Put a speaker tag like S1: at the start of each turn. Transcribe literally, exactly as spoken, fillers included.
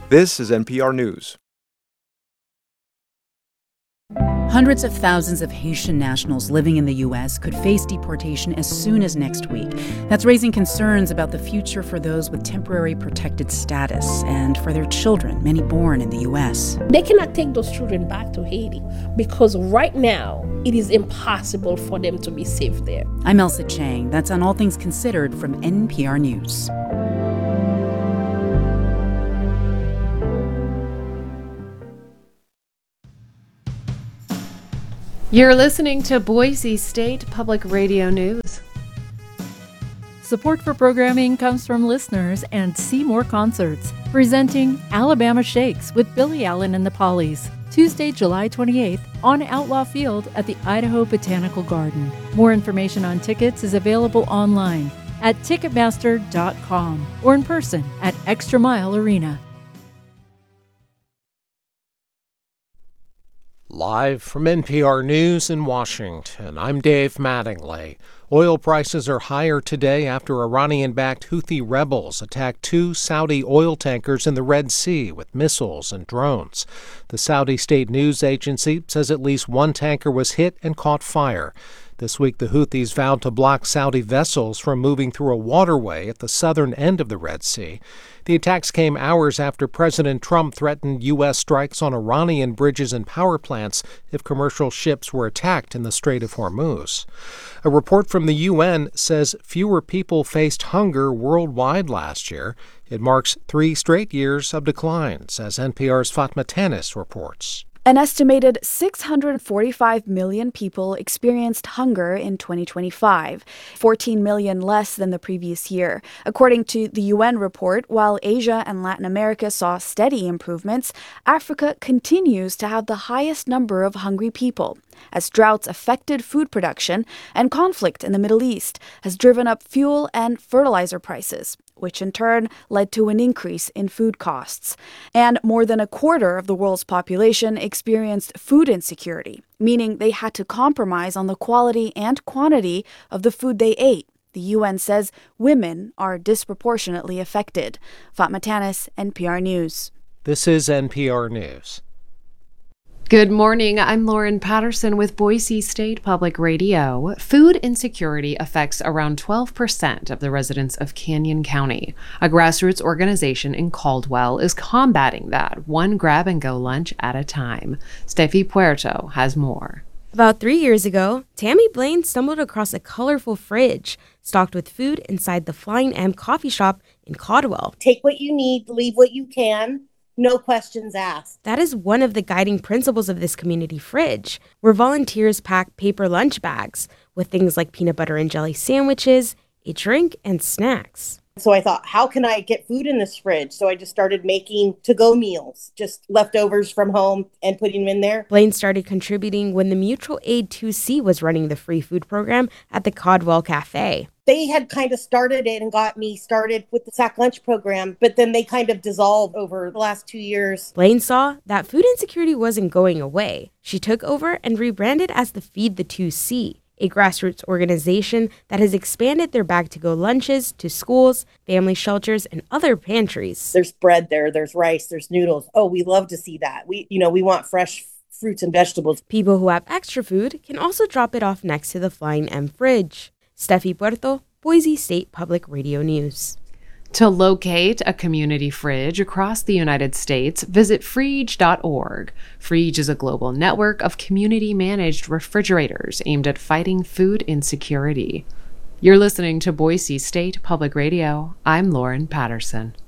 S1: This is N P R News.
S2: Hundreds of thousands of Haitian nationals living in the U S could face deportation as soon as next week. That's raising concerns about the future for those with temporary protected status and for their children, many born in the U S.
S3: They cannot take those children back to Haiti because right now it is impossible for them to be safe there.
S2: I'm Elsa Chang. That's on All Things Considered from N P R News.
S4: You're listening to Boise State Public Radio News.
S5: Support for programming comes from listeners and Seymour Concerts, presenting Alabama Shakes with Billy Allen and the Pollies, Tuesday, July twenty-eighth, on Outlaw Field at the Idaho Botanical Garden. More information on tickets is available online at Ticketmaster dot com or in person at Extra Mile Arena.
S6: Live from N P R News in Washington, I'm Dave Mattingly. Oil prices are higher today after Iranian-backed Houthi rebels attacked two Saudi oil tankers in the Red Sea with missiles and drones. The Saudi state news agency says at least one tanker was hit and caught fire. This week, the Houthis vowed to block Saudi vessels from moving through a waterway at the southern end of the Red Sea. The attacks came hours after President Trump threatened U S strikes on Iranian bridges and power plants if commercial ships were attacked in the Strait of Hormuz. A report from the U N says fewer people faced hunger worldwide last year. It marks three straight years of declines, as N P R's Fatma Tanis reports.
S7: An estimated six hundred forty-five million people experienced hunger in twenty twenty-five, fourteen million less than the previous year. According to the U N report, while Asia and Latin America saw steady improvements, Africa continues to have the highest number of hungry people, as droughts affected food production and conflict in the Middle East has driven up fuel and fertilizer prices, which in turn led to an increase in food costs. And more than a quarter of the world's population experienced food insecurity, meaning they had to compromise on the quality and quantity of the food they ate. The U N says women are disproportionately affected. Fatma Tanis, N P R News.
S6: This is N P R News.
S4: Good morning. I'm Lauren Patterson with Boise State Public Radio. Food insecurity affects around twelve percent of the residents of Canyon County. A grassroots organization in Caldwell is combating that, one grab-and-go lunch at a time. Steffi Puerto has more.
S8: About three years ago, Tammy Blaine stumbled across a colorful fridge stocked with food inside the Flying M coffee shop in Caldwell.
S9: Take what you need, leave what you can. No questions asked.
S8: That is one of the guiding principles of this community fridge, where volunteers pack paper lunch bags with things like peanut butter and jelly sandwiches, a drink, and snacks.
S9: So I thought, how can I get food in this fridge? So I just started making to-go meals, just leftovers from home and putting them in there.
S8: Blaine started contributing when the Mutual Aid two C was running the free food program at the Caldwell Cafe.
S9: They had kind of started it and got me started with the Sack Lunch program, but then they kind of dissolved over the last two years.
S8: Blaine saw that food insecurity wasn't going away. She took over and rebranded as the Feed the two C, a grassroots organization that has expanded their bag-to-go lunches to schools, family shelters, and other pantries.
S9: There's bread there, there's rice, there's noodles. Oh, we love to see that. We, you know, we want fresh fruits and vegetables.
S8: People who have extra food can also drop it off next to the Flying M fridge. Steffi Puerto, Boise State Public Radio News.
S4: To locate a community fridge across the United States, visit Freege dot org. Freege is a global network of community-managed refrigerators aimed at fighting food insecurity. You're listening to Boise State Public Radio. I'm Lauren Patterson.